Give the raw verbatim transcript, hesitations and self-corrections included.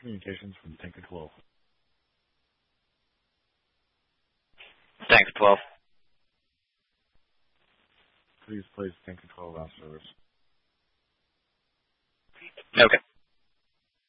communications from Tanker twelve. Tanker twelve. Please place Tanker twelve out of service. Okay.